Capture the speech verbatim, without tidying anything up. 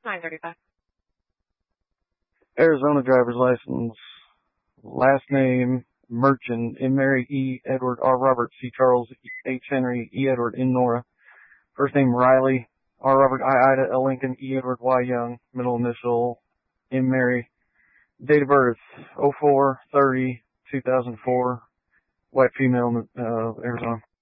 nine thirty-five. Arizona driver's license. Last name, Merchant, M. Mary, E. Edward, R. Robert, C. Charles, H. Henry, E. Edward, N. Nora. First name, Riley, R. Robert, I. Ida, L. Lincoln, E. Edward, Y. Young. Middle initial, M. Mary. Date of birth, oh four thirty two thousand four. White female, uh, Arizona.